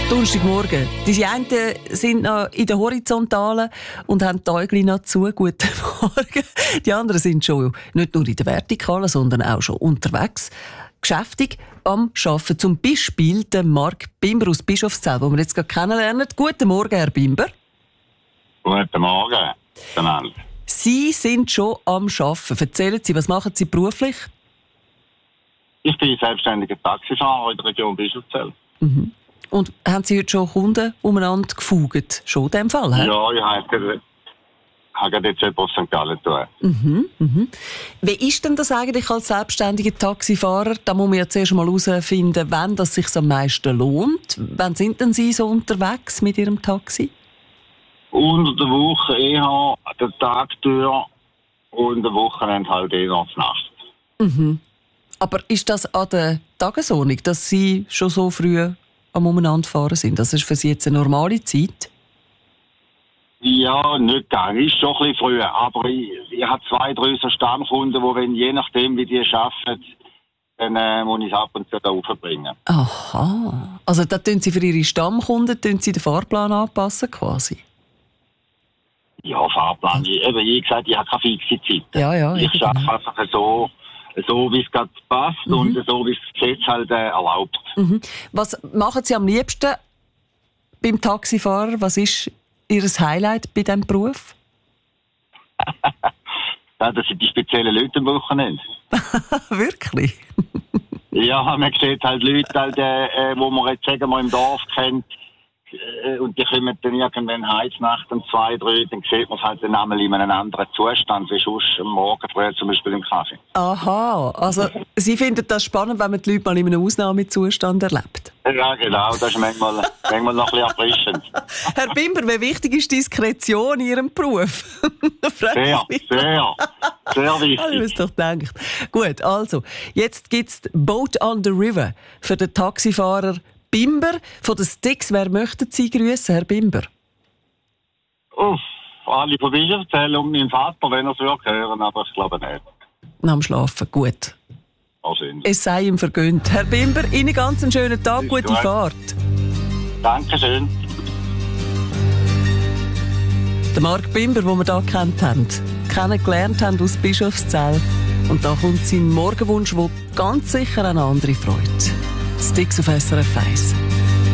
Donnerstagmorgen. Die einen sind noch in der Horizontalen und haben die Äuglein noch zu. Guten Morgen. Die anderen sind schon nicht nur in der Vertikalen, sondern auch schon unterwegs. Geschäftig am Arbeiten. Zum Beispiel der Marc Bimber aus Bischofszell, den wir jetzt gerade kennenlernen. Guten Morgen, Herr Bimber. Guten Morgen. Sie sind schon am Arbeiten. Erzählen Sie, was machen Sie beruflich? Ich bin selbstständiger Taxifahrer in der Region Bischofszell. Mhm. Und haben Sie heute schon Kunden umeinander gefugt? Schon in diesem Fall? He? Ja, ich habe jetzt etwas St. Gallen tun. Wie ist denn das eigentlich als selbstständiger Taxifahrer? Da muss man ja zuerst mal herausfinden, wann das sich am meisten lohnt. Wann sind denn Sie so unterwegs mit Ihrem Taxi? Unter der Woche eher den Tag durch und am Wochenende halt eher die Nacht. Mhm. Aber ist das an der Tagesordnung, dass Sie schon so früh am Umeinanderfahren sind? Das ist für Sie jetzt eine normale Zeit? Ja, nicht ganz. Ist schon ein bisschen früher. Aber ich habe 2, 3 so Stammkunden, die, wenn, je nachdem, wie die arbeiten, dann muss ich es ab und zu da raufbringen. Aha. Also da tun Sie für Ihre Stammkunden den Fahrplan anpassen quasi? Ja, Fahrplan. Wie gesagt, ich habe keine fixe Zeit. Ja, ich arbeite einfach so wie es gerade passt und so wie es das Gesetz halt erlaubt. Mhm. Was machen Sie am liebsten beim Taxifahrer? Was ist Ihr Highlight bei diesem Beruf? Ja, das sind die speziellen Leute am Wochenende. Wirklich? Ja, man sieht halt Leute, halt, wo man jetzt sagen wir im Dorf kennt, und die kommen dann irgendwann heim Nacht um 2, 3, dann sieht man es halt dann einmal in einem anderen Zustand, wie sonst am Morgen früh zum Beispiel im Kaffee. Aha, also Sie finden das spannend, wenn man die Leute mal in einem Ausnahmezustand erlebt? Ja, genau, das ist manchmal noch ein bisschen erfrischend. Herr Bimber, wie wichtig ist Diskretion in Ihrem Beruf? Sehr wichtig. Ich habe es doch gedacht. Gut, also, jetzt gibt es Boat on the River für den Taxifahrer Bimber. Von den Sticks, wer möchten Sie grüßen, Herr Bimber? Alle von Bischofszell und mein Vater, wenn er es hören würde, aber ich glaube nicht. Nach dem Schlafen, gut. Es sei ihm vergönnt. Herr Bimber, Ihnen ganz einen schönen Tag, gute Fahrt. Dankeschön. Der Marc Bimber, den wir hier kennengelernt haben aus Bischofszell. Und da kommt sein Morgenwunsch, der ganz sicher eine andere freut. Sticks auf SRF 1.